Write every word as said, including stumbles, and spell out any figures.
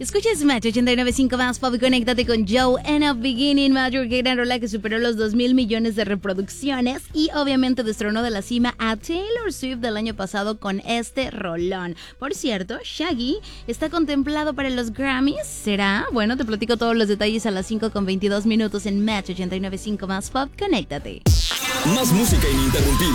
Escuchas Match ochenta y nueve punto cinco más Pop y conéctate con Joe and a Beginning. Major que gran rola que superó los dos mil millones de reproducciones y obviamente destronó de la cima a Taylor Swift del año pasado con este rolón. Por cierto, Shaggy está contemplado para los Grammys. ¿Será? Bueno, te platico todos los detalles a las cinco con veintidós minutos en Match ochenta y nueve punto cinco más Pop. Conéctate. Más música ininterrumpida.